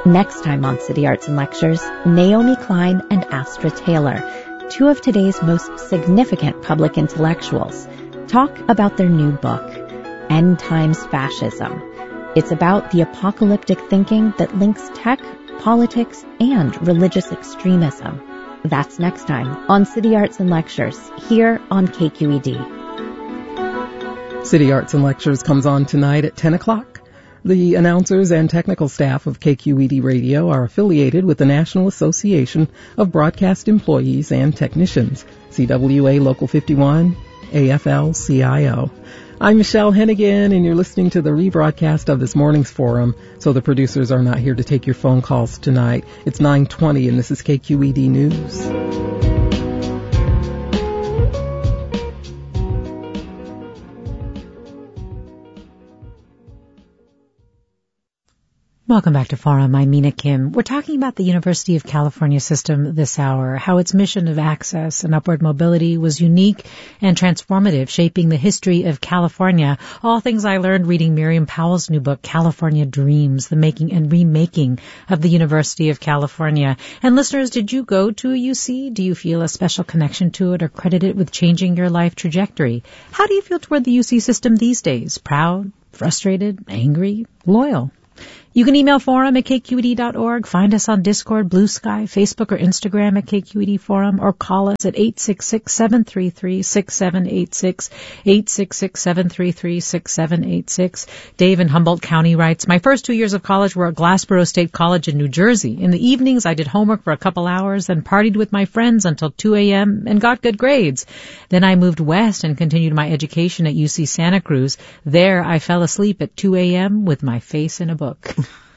Next time on City Arts and Lectures, Naomi Klein and Astra Taylor, two of today's most significant public intellectuals, talk about their new book, End Times Fascism. It's about the apocalyptic thinking that links tech, politics, and religious extremism. That's next time on City Arts and Lectures, here on KQED. City Arts and Lectures comes on tonight at 10 o'clock. The announcers and technical staff of KQED Radio are affiliated with the National Association of Broadcast Employees and Technicians, CWA Local 51, AFL-CIO. I'm Michelle Hennigan, and you're listening to the rebroadcast of this morning's forum, so the producers are not here to take your phone calls tonight. It's 9:20, and this is KQED News. Welcome back to Forum. I'm Mina Kim. We're talking about the University of California system this hour, how its mission of access and upward mobility was unique and transformative, shaping the history of California. All things I learned reading Miriam Powell's new book, California Dreams, the making and remaking of the University of California. And listeners, did you go to a UC? Do you feel a special connection to it or credit it with changing your life trajectory? How do you feel toward the UC system these days? Proud, frustrated, angry, loyal? You can email forum at kqed.org, find us on Discord, Blue Sky, Facebook, or Instagram at KQED Forum, or call us at 866-733-6786, 866-733-6786. Dave in Humboldt County writes, my first 2 years of college were at Glassboro State College in New Jersey. In the evenings, I did homework for a couple hours, then partied with my friends until 2 a.m. and got good grades. Then I moved west and continued my education at UC Santa Cruz. There, I fell asleep at 2 a.m. with my face in a book.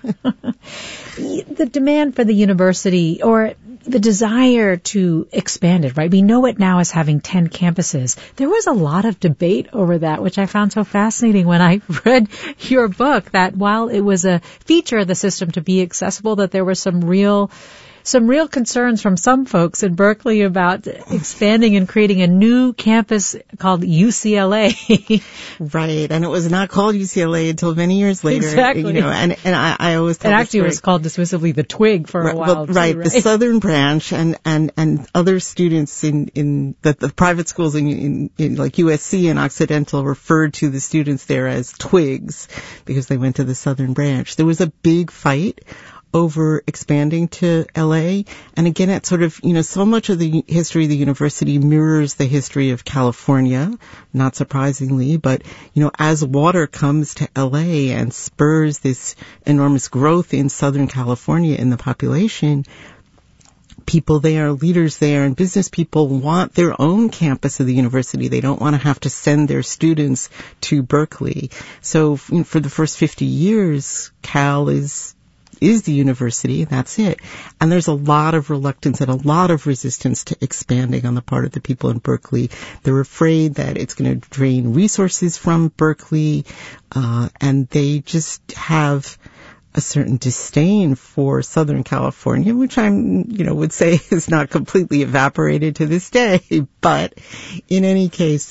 The demand for the university, or the desire to expand it, right? We know it now as having 10 campuses. There was a lot of debate over that, which I found so fascinating when I read your book, that while it was a feature of the system to be accessible, that there were some real concerns from some folks in Berkeley about expanding and creating a new campus called UCLA. Right, and it was not called UCLA until many years later. Exactly. You know, and I always tell it actually was called dismissively the Twig for a while. Well, right, the Southern Branch and other students in the private schools in like USC and Occidental referred to the students there as Twigs because they went to the Southern Branch. There was a big fight over expanding to LA. And again, it's sort of, so much of the history of the university mirrors the history of California, not surprisingly. But, as water comes to LA and spurs this enormous growth in Southern California in the population, people there, leaders there, and business people want their own campus of the university. They don't want to have to send their students to Berkeley. So for the first 50 years, Cal is the university, that's it. And there's a lot of reluctance and a lot of resistance to expanding on the part of the people in Berkeley. They're afraid that it's going to drain resources from Berkeley, and they just have a certain disdain for Southern California, which would say is not completely evaporated to this day. But in any case,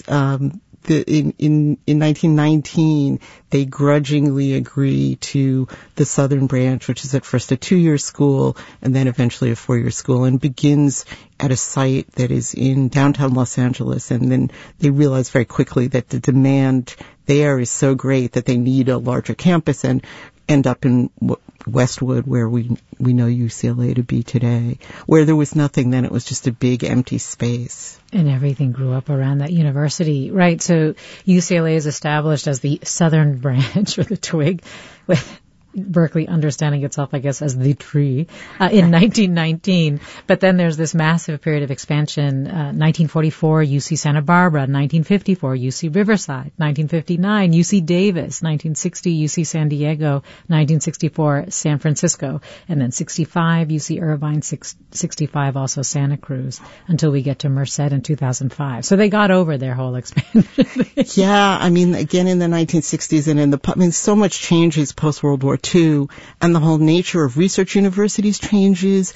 in 1919, they grudgingly agree to the Southern Branch, which is at first a 2-year school and then eventually a 4-year school, and begins at a site that is in downtown Los Angeles. And then they realize very quickly that the demand there is so great that they need a larger campus and end up in Westwood, where we know UCLA to be today. Where there was nothing then, it was just a big empty space. And everything grew up around that university, right? So UCLA is established as the Southern Branch, or the Twig, with Berkeley understanding itself, I guess, as the tree, in 1919. But then there's this massive period of expansion, 1944, UC Santa Barbara, 1954, UC Riverside, 1959, UC Davis, 1960, UC San Diego, 1964, San Francisco, and then 65, UC Irvine, 65, also Santa Cruz, until we get to Merced in 2005. So they got over their whole expansion. Yeah, again, in the 1960s and so much changes post-World War II, and the whole nature of research universities changes.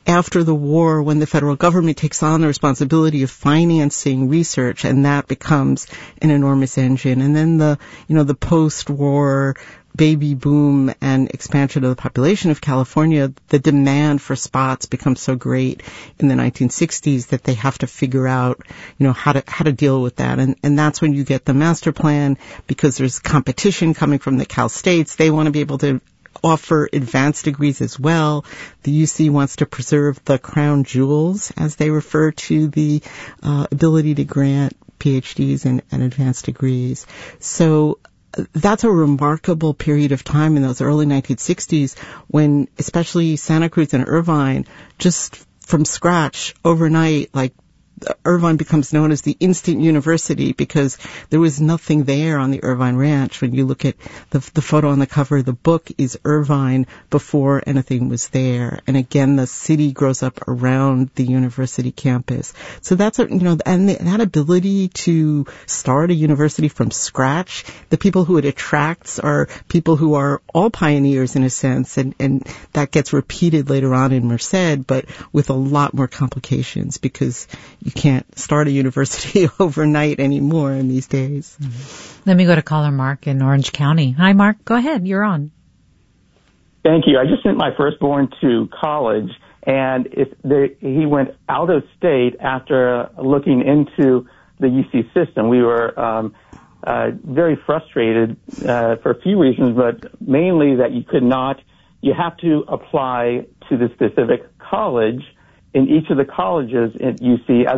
after the war, when the federal government takes on the responsibility of financing research, and that becomes an enormous engine. And then the post-war baby boom and expansion of the population of California, the demand for spots becomes so great in the 1960s that they have to figure out, how to deal with that. And that's when you get the master plan, because there's competition coming from the Cal States. They want to be able to offer advanced degrees as well. The UC wants to preserve the crown jewels, as they refer to the ability to grant PhDs and advanced degrees. So that's a remarkable period of time in those early 1960s when especially Santa Cruz and Irvine, just from scratch, overnight, like Irvine becomes known as the instant university because there was nothing there on the Irvine Ranch. When you look at the photo on the cover of the book is Irvine before anything was there. And again, the city grows up around the university campus. So that's, that ability to start a university from scratch, the people who it attracts are people who are all pioneers in a sense, and that gets repeated later on in Merced, but with a lot more complications because you can't start a university overnight anymore in these days. Let me go to caller Mark in Orange County. Hi, Mark. Go ahead. You're on. Thank you. I just sent my firstborn to college, and he went out of state after looking into the UC system. We were very frustrated for a few reasons, but mainly that you have to apply to the specific college in each of the colleges at UC as